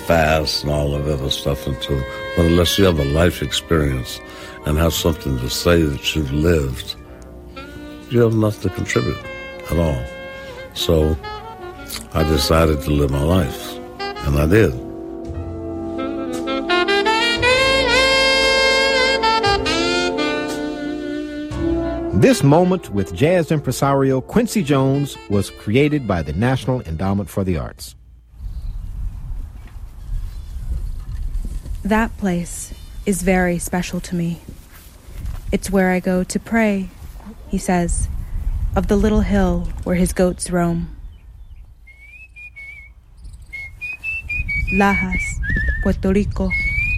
fast and all of that other stuff into. But unless you have a life experience and have something to say that you've lived, you have nothing to contribute at all. So I decided to live my life, and I did. This moment with jazz impresario Quincy Jones was created by the National Endowment for the Arts. That place is very special to me. It's where I go to pray, he says, of the little hill where his goats roam. Lajas, Puerto Rico.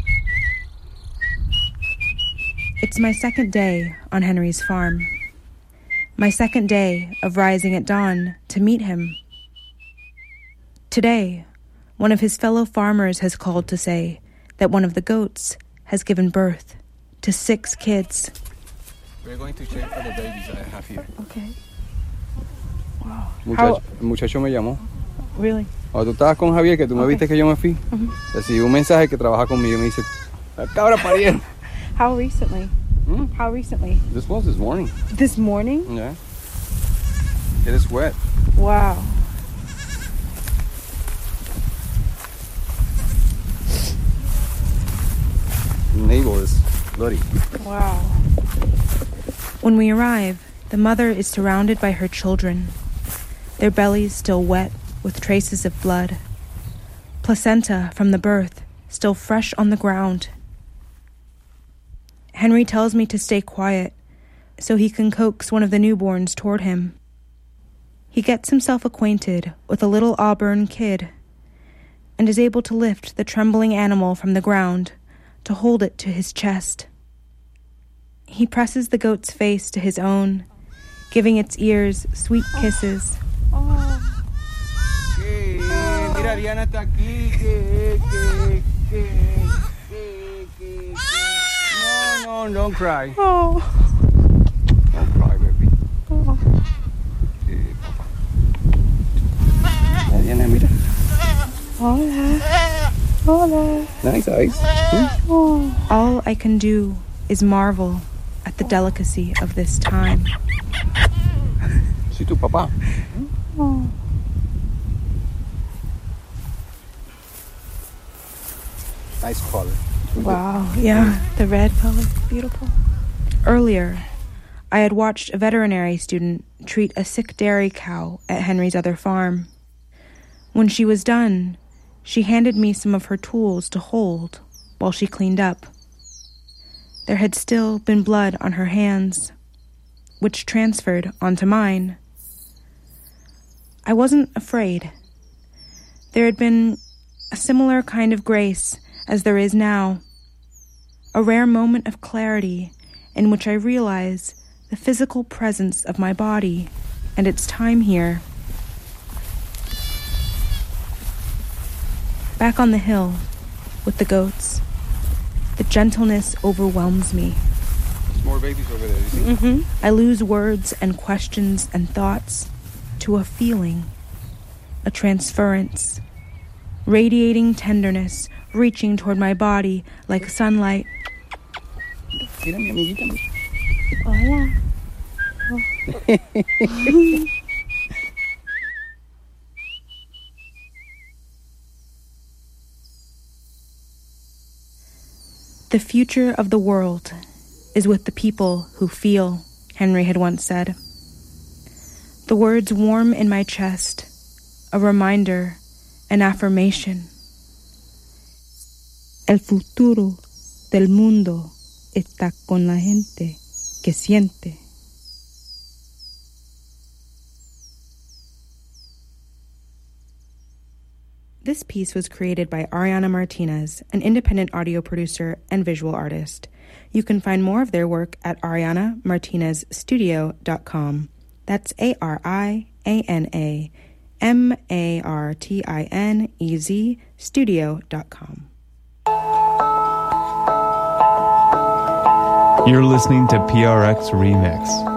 It's my second day on Henry's farm. My second day of rising at dawn to meet him. Today, one of his fellow farmers has called to say that one of the goats has given birth to 6 kids. We're going to check for the babies I have here. Okay. Wow. El muchacho me llamó. Really? Cuando tú estabas con Javier, que tú me viste que yo me fui, recibí un mensaje que trabaja conmigo y me dice, la cabra parieron. How recently? How recently? This was this morning. This morning? Yeah. It is wet. Wow. The navel is bloody. Wow. When we arrive, the mother is surrounded by her children, their bellies still wet with traces of blood, placenta from the birth still fresh on the ground. Henry tells me to stay quiet so he can coax one of the newborns toward him. He gets himself acquainted with a little auburn kid and is able to lift the trembling animal from the ground to hold it to his chest. He presses the goat's face to his own, giving its ears sweet kisses. Mira, Ariana está aquí. No, don't cry. Oh. Don't cry, baby. Oh. Ariana, mira. Hola. Hola. Nice eyes. Oh. All I can do is marvel at the delicacy of this time. Sí, tu papá. Oh. Nice color. Wow, yeah, the red color, beautiful. Earlier, I had watched a veterinary student treat a sick dairy cow at Henry's other farm. When she was done, she handed me some of her tools to hold while she cleaned up. There had still been blood on her hands, which transferred onto mine. I wasn't afraid. There had been a similar kind of grace as there is now, a rare moment of clarity in which I realize the physical presence of my body and its time here. Back on the hill with the goats, the gentleness overwhelms me. There's more babies over there, you see? I lose words and questions and thoughts to a feeling, a transference, radiating tenderness, reaching toward my body like sunlight. Mira, mi amiguita. Hola. The future of the world is with the people who feel, Henry had once said. The words warm in my chest, a reminder, an affirmation. El futuro del mundo está con la gente que siente. This piece was created by Ariana Martinez, an independent audio producer and visual artist. You can find more of their work at arianamartinezstudio.com. That's ArianaMartinez studio.com. You're listening to PRX Remix.